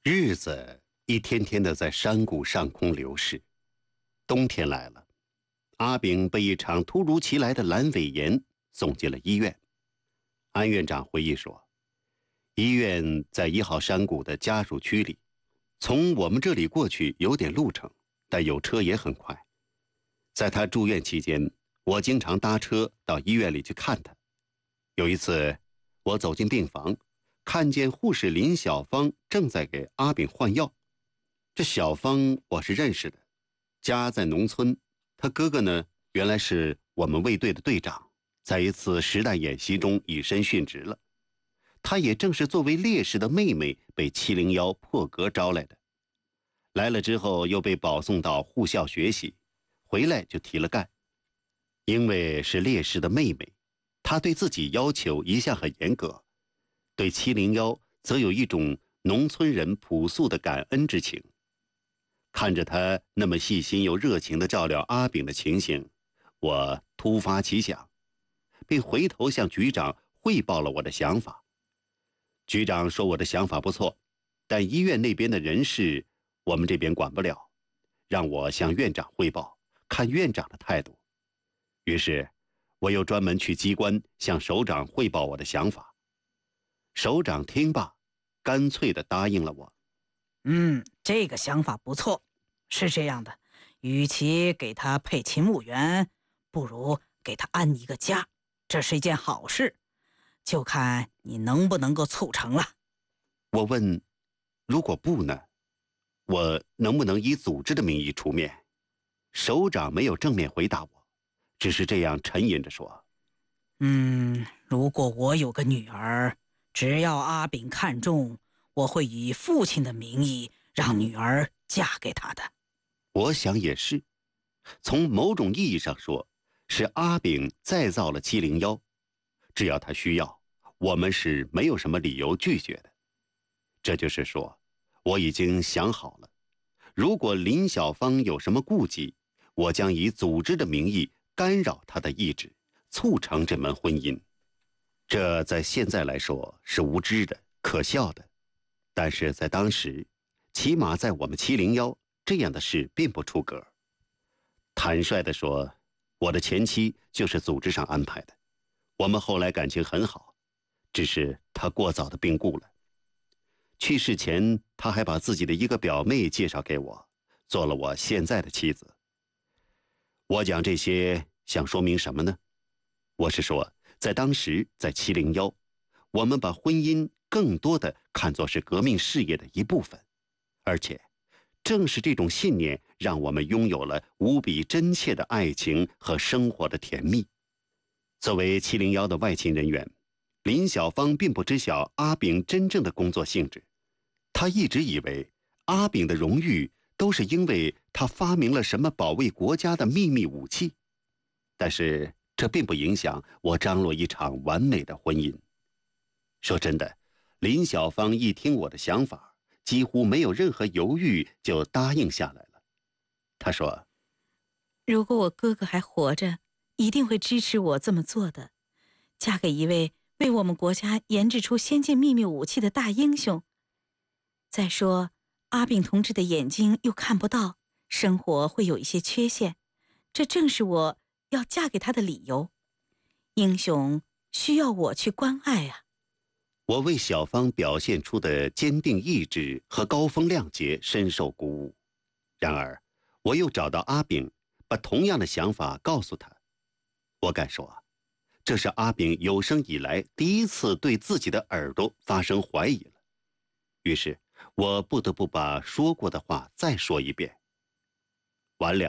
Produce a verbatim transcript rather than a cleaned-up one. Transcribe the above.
日子一天天的在山谷上空流逝，冬天来了，阿炳被一场突如其来的阑尾炎送进了医院。安院长回忆说，医院在一号山谷的家属区里，从我们这里过去有点路程，但有车也很快。在他住院期间，我经常搭车到医院里去看他。有一次，我走进病房，看见护士林小芳正在给阿炳换药。这小芳我是认识的，家在农村，她哥哥呢原来是我们卫队的队长，在一次实弹演习中以身殉职了。她也正是作为烈士的妹妹被七零一破格招来的，来了之后又被保送到护校学习，回来就提了干。因为是烈士的妹妹，她对自己要求一向很严格，对七零一则有一种农村人朴素的感恩之情。看着他那么细心又热情地照料阿炳的情形，我突发奇想，并回头向局长汇报了我的想法。局长说我的想法不错，但医院那边的人事我们这边管不了，让我向院长汇报，看院长的态度。于是我又专门去机关向首长汇报我的想法。首长听罢，干脆地答应了我。 嗯，这个想法不错。是这样的，与其给他配勤务员，不如给他安一个家，这是一件好事，就看你能不能够促成了。 我问，如果不呢？我能不能以组织的名义出面？首长没有正面回答我，只是这样沉吟着说： 嗯，如果我有个女儿，只要阿炳看中，我会以父亲的名义让女儿嫁给他的。 我想也是，从某种意义上说，是阿炳再造了七零一，只要他需要，我们是没有什么理由拒绝的。这就是说，我已经想好了，如果林小芳有什么顾忌，我将以组织的名义干扰她的意志，促成这门婚姻。这在现在来说是无知的、可笑的，但是在当时，起码在我们七零一，这样的事并不出格。坦率地说，我的前妻就是组织上安排的，我们后来感情很好，只是她过早的病故了。去世前，她还把自己的一个表妹介绍给我，做了我现在的妻子。我讲这些想说明什么呢？我是说，在当时，在七零一，我们把婚姻更多的看作是革命事业的一部分，而且正是这种信念让我们拥有了无比真切的爱情和生活的甜蜜。作为七零一的外勤人员，林小芳并不知晓阿炳真正的工作性质，她一直以为阿炳的荣誉都是因为他发明了什么保卫国家的秘密武器，但是这并不影响我张罗一场完美的婚姻。说真的，林小芳一听我的想法，几乎没有任何犹豫就答应下来了。她说： 如果我哥哥还活着，一定会支持我这么做的。嫁给一位为我们国家研制出先进秘密武器的大英雄。再说，阿炳同志的眼睛又看不到，生活会有一些缺陷，这正是我要嫁给他的理由。英雄需要我去关爱啊。 我为小芳表现出的坚定意志和高风亮节深受鼓舞。然而，我又找到阿炳，把同样的想法告诉他。我敢说，这是阿炳有生以来第一次对自己的耳朵发生怀疑了。于是，我不得不把说过的话再说一遍。完了。